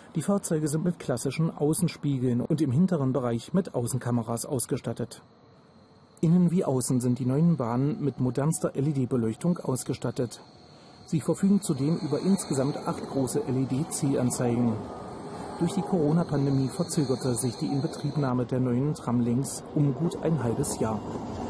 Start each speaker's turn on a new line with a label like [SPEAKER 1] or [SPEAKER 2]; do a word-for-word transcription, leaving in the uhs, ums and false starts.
[SPEAKER 1] Die Fahrzeuge sind mit klassischen Außenspiegeln und im hinteren Bereich mit Außenkameras ausgestattet. Innen wie außen sind die neuen Bahnen mit modernster L E D-Beleuchtung ausgestattet. Sie verfügen zudem über insgesamt acht große L E D-Zielanzeigen. Durch die Corona-Pandemie verzögerte sich die Inbetriebnahme der neuen Tramlinks um gut ein halbes Jahr.